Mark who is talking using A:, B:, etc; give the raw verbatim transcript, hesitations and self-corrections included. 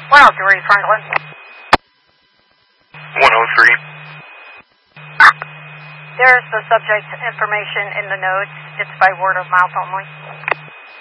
A: one oh three, Franklin.
B: one oh three.
A: There's the subject information in the notes. It's by word of mouth only.